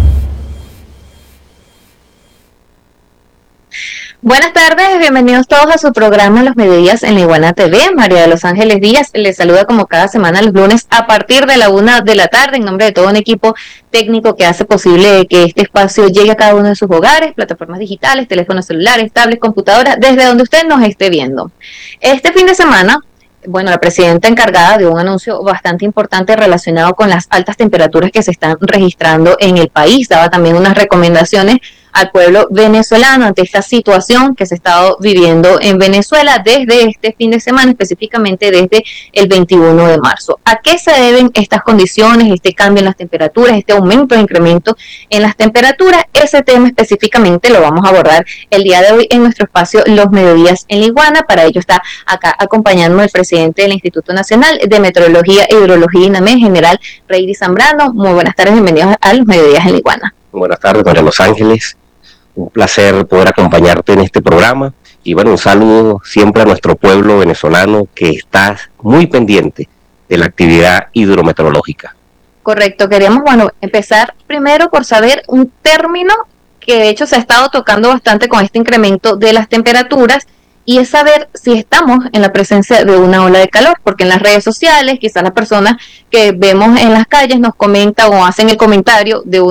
Buenas tardes, bienvenidos todos a su programa Los Mediodías en La Iguana TV. María de Los Ángeles Díaz les saluda como cada semana los lunes a partir de la 1 de la tarde en nombre de todo un equipo técnico que hace posible que este espacio llegue a cada uno de sus hogares, plataformas digitales, teléfonos celulares, tablets, computadoras, desde donde usted nos esté viendo. Este fin de semana, la presidenta encargada dio un anuncio bastante importante relacionado con las altas temperaturas que se están registrando en el país. Daba también unas recomendaciones al pueblo venezolano ante esta situación que se ha estado viviendo en Venezuela desde este fin de semana, específicamente desde el 21 de marzo. ¿A qué se deben estas condiciones, este cambio en las temperaturas, este aumento e incremento en las temperaturas? Ese tema específicamente lo vamos a abordar el día de hoy en nuestro espacio Los Mediodías en La Iguana. Para ello está acá acompañándome el presidente del Instituto Nacional de Meteorología e Hidrología INAME, general Reidy Zambrano. Muy buenas tardes, bienvenidos a Los Mediodías en La Iguana. Buenas tardes, María de Los Ángeles. Un placer poder acompañarte en este programa y un saludo siempre a nuestro pueblo venezolano que está muy pendiente de la actividad hidrometeorológica. Correcto, queríamos empezar primero por saber un término que de hecho se ha estado tocando bastante con este incremento de las temperaturas, y es saber si estamos en la presencia de una ola de calor, porque en las redes sociales quizás las personas que vemos en las calles nos comentan o hacen el comentario de